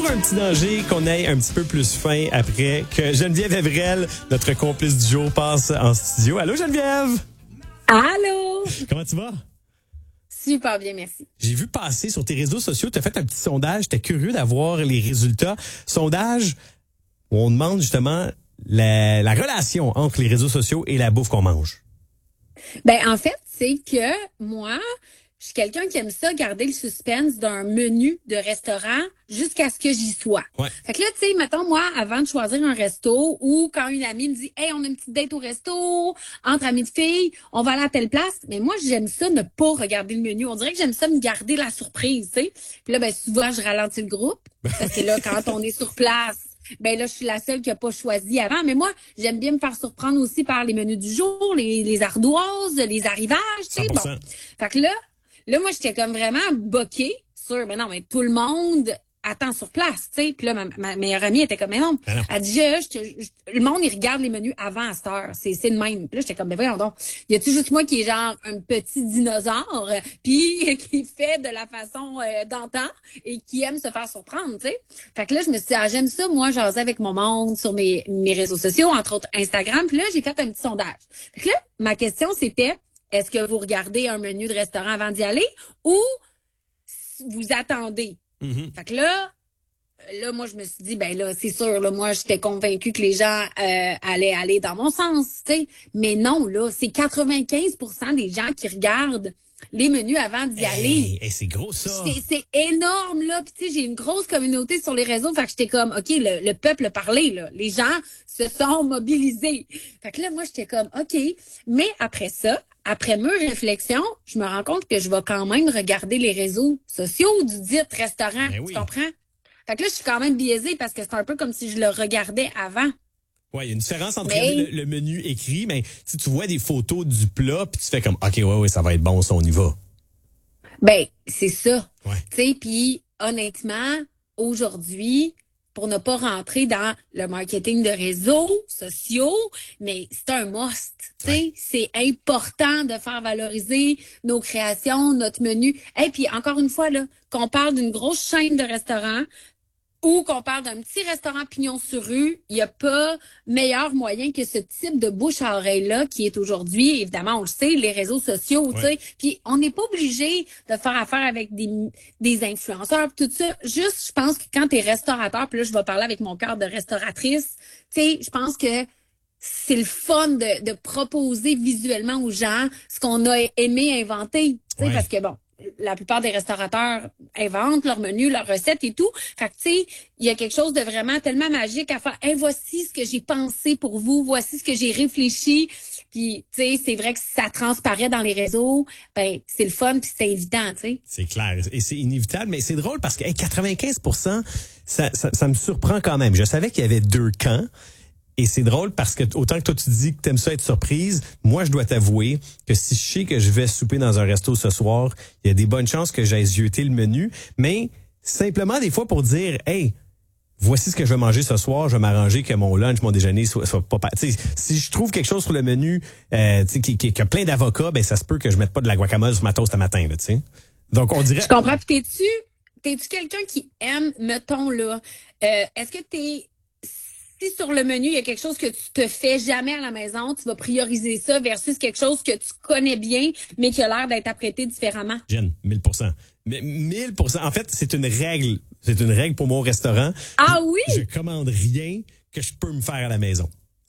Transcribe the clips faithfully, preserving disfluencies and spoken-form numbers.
un petit danger qu'on ait un petit peu plus faim après que Geneviève Evrel, notre complice du jour, passe en studio. Allô Geneviève? Allô? Comment tu vas? Super bien, merci. J'ai vu passer sur tes réseaux sociaux, tu as fait un petit sondage, j'étais curieux d'avoir les résultats. Sondage où on demande justement la, la relation entre les réseaux sociaux et la bouffe qu'on mange. Ben en fait, c'est que moi, je suis quelqu'un qui aime ça, garder le suspense d'un menu de restaurant jusqu'à ce que j'y sois. Ouais. Fait que là, tu sais, mettons, moi, avant de choisir un resto ou quand une amie me dit « Hey, on a une petite date au resto, entre amis de filles, on va aller à telle place. » Mais moi, j'aime ça ne pas regarder le menu. On dirait que j'aime ça me garder la surprise, tu sais. Puis là, ben souvent, je ralentis le groupe parce que là, quand on est sur place, ben là, je suis la seule qui a pas choisi avant. Mais moi, j'aime bien me faire surprendre aussi par les menus du jour, les, les ardoises, les arrivages, tu sais. Bon. Fait que là, là, moi, j'étais comme vraiment boquée sur, mais non, mais tout le monde attend sur place, tu sais. Puis là, ma, ma meilleure amie était comme, mais non. Ah non. Elle dit, je, je, je, le monde, il regarde les menus avant à cette heure. C'est, c'est le même. Puis là, j'étais comme, mais voyons donc. Y a-tu juste moi qui est genre un petit dinosaure, puis qui fait de la façon euh, d'antan et qui aime se faire surprendre, tu sais. Fait que là, je me suis dit, ah, j'aime ça, moi, jaser avec mon monde sur mes, mes réseaux sociaux, entre autres Instagram. Puis là, j'ai fait un petit sondage. Fait que là, ma question, c'était, est-ce que vous regardez un menu de restaurant avant d'y aller ou vous attendez? Mm-hmm. Fait que là, là, moi, je me suis dit, ben là, c'est sûr, là, moi, j'étais convaincue que les gens euh, allaient aller dans mon sens, tu sais. Mais non, là, c'est quatre-vingt-quinze pour cent des gens qui regardent les menus avant d'y hey, aller. Hey, c'est gros, ça. C'est, c'est énorme, là. Puis, tu sais, j'ai une grosse communauté sur les réseaux. Fait que j'étais comme, OK, le, le peuple a parlé, là. Les gens se sont mobilisés. Fait que là, moi, j'étais comme, OK. Mais après ça, après mes réflexions, je me rends compte que je vais quand même regarder les réseaux sociaux du dit restaurant. Ben oui. Tu comprends? Fait que là, je suis quand même biaisée parce que c'est un peu comme si je le regardais avant. Ouais, il y a une différence entre mais... le, le menu écrit, mais si tu vois des photos du plat, puis tu fais comme, OK, ouais, ouais, ça va être bon, ça, on y va. Ben, c'est ça. Ouais. Tu sais, puis honnêtement, aujourd'hui, pour ne pas rentrer dans le marketing de réseaux sociaux, mais c'est un must. Tu sais, ouais. C'est important de faire valoriser nos créations, notre menu. Et puis encore une fois là, qu'on parle d'une grosse chaîne de restaurants ou qu'on parle d'un petit restaurant pignon sur rue, il n'y a pas meilleur moyen que ce type de bouche à oreille-là qui est aujourd'hui, évidemment, on le sait, les réseaux sociaux, tu sais. Puis on n'est pas obligé de faire affaire avec des, des influenceurs, tout ça. Juste, je pense que quand tu es restaurateur, puis là, je vais parler avec mon cœur de restauratrice, tu sais, je pense que c'est le fun de, de proposer visuellement aux gens ce qu'on a aimé inventer, tu sais, ouais. Parce que bon, la plupart des restaurateurs inventent leur menu, leurs recettes et tout. Fait que, tu sais, il y a quelque chose de vraiment tellement magique à faire. Hey, voici ce que j'ai pensé pour vous. Voici ce que j'ai réfléchi. Puis, tu sais, c'est vrai que ça transparaît dans les réseaux. Ben, c'est le fun puis c'est évident, tu sais. C'est clair. Et c'est inévitable. Mais c'est drôle parce que hey, quatre-vingt-quinze pour cent, ça, ça, ça me surprend quand même. Je savais qu'il y avait deux camps. Et c'est drôle parce que autant que toi tu dis que t'aimes ça être surprise, moi je dois t'avouer que si je sais que je vais souper dans un resto ce soir, il y a des bonnes chances que j'aille zioter le menu, mais simplement des fois pour dire hey, voici ce que je vais manger ce soir, je vais m'arranger que mon lunch, mon déjeuner soit, soit pas tu sais si je trouve quelque chose sur le menu euh, tu sais qui, qui, qui a plein d'avocats, ben ça se peut que je mette pas de la guacamole sur ma toast à matin là, tu sais. Donc on dirait Je comprends. Puis t'es-tu t'es-tu quelqu'un qui aime mettons là euh, est-ce que t'es si sur le menu, il y a quelque chose que tu te fais jamais à la maison, tu vas prioriser ça versus quelque chose que tu connais bien, mais qui a l'air d'être apprêté différemment. Jen, mille pour cent. Mais mille pour cent. En fait, c'est une règle. C'est une règle pour mon restaurant. Ah oui? Je commande rien que je peux me faire à la maison.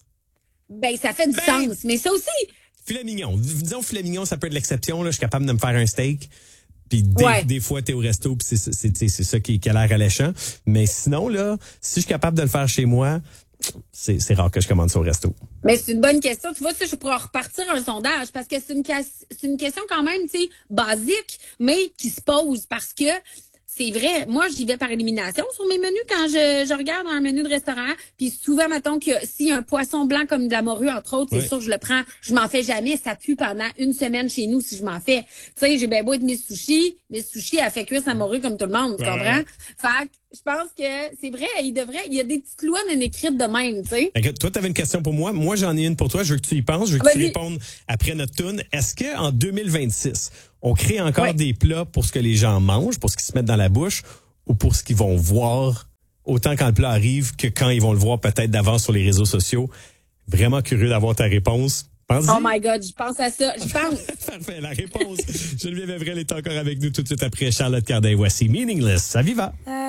Ben, ça fait du ben, sens. Mais ça aussi... Filet mignon. Disons filet mignon, ça peut être l'exception. Là. Je suis capable de me faire un steak. Puis des, ouais. des fois, t'es au resto, puis c'est, c'est, c'est, c'est ça qui, qui a l'air alléchant. Mais sinon, là, si je suis capable de le faire chez moi, c'est, c'est rare que je commande ça au resto. Mais c'est une bonne question. Tu vois, ça, je pourrais repartir un sondage parce que c'est une, c'est une question quand même, tu sais, basique, mais qui se pose parce que c'est vrai, moi, j'y vais par élimination sur mes menus quand je, je regarde un menu de restaurant. Puis souvent, mettons que s'il y a un poisson blanc comme de la morue, entre autres, c'est oui. sûr que je le prends. Je m'en fais jamais. Ça pue pendant une semaine chez nous si je m'en fais. Tu sais, j'ai bien beau être mes sushis. Mes sushis, elle fait cuire sa morue comme tout le monde, tu ouais. comprends? Fait que je pense que c'est vrai, il devrait, il y a des petites lois non écrites de même, tu sais. Okay, toi, tu avais une question pour moi. Moi, j'en ai une pour toi. Je veux que tu y penses. Je veux que ah, tu répondes après notre tourne. Est-ce que en deux mille vingt-six, on crée encore ouais. des plats pour ce que les gens mangent, pour ce qu'ils se mettent dans la bouche, ou pour ce qu'ils vont voir autant quand le plat arrive que quand ils vont le voir peut-être d'avance sur les réseaux sociaux. Vraiment curieux d'avoir ta réponse. Pense-y. Oh my God, je pense à ça. Je pense. Parfait, la réponse. Geneviève Evrel est encore avec nous tout de suite après Charlotte Cardin. Voici Meaningless. À Viva.